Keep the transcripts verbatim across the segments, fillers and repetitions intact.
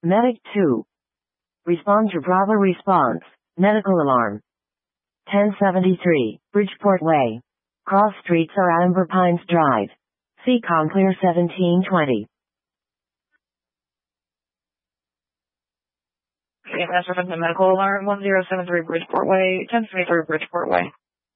Medic two. Respond to Bravo response. Medical alarm. ten seventy-three, Bridgeport Way. Cross streets are Amber Pines Drive. C C O M clear seventeen twenty. C M S reference to medical alarm one zero seven three Bridgeport Way, ten seventy-three Bridgeport Way.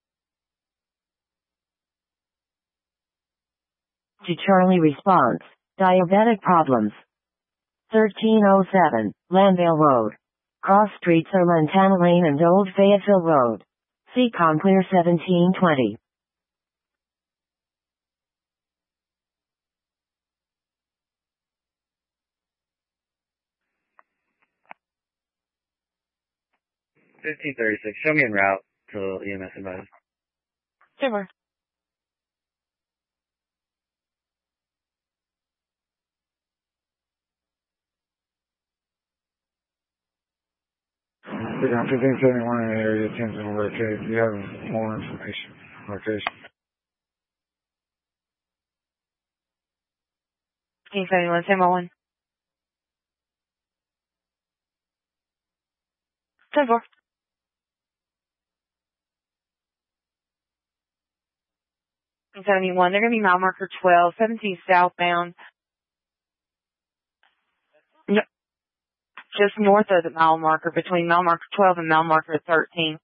To Charlie response. Diabetic problems. thirteen oh seven, Landale Road. Cross streets are Lantana Lane and Old Fayetteville Road. C C O M clear seventeen twenty. fifteen thirty-six, show me en route to E M S advice. Super. fifteen seventy-one in the area, attempts to locate. Do you have more information? Location. fifteen seventy-one, same one. ten four. fifteen seventy-one, they're going to be mile marker twelve, seventeen southbound. No, just north of the mile marker, between mile marker twelve and mile marker thirteen.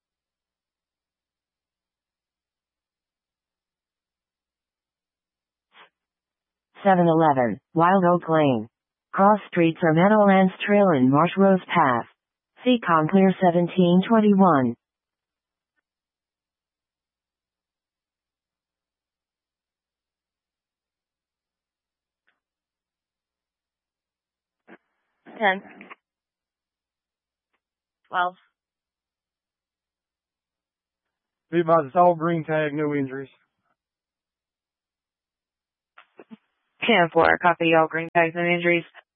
seven eleven, Wild Oak Lane. Cross streets are Meadowlands Trail and Marsh Rose Path. C C O M clear seventeen twenty-one. ten. twelve. Be advised, it's all green tag, no injuries. ten four, copy all green tags and injuries.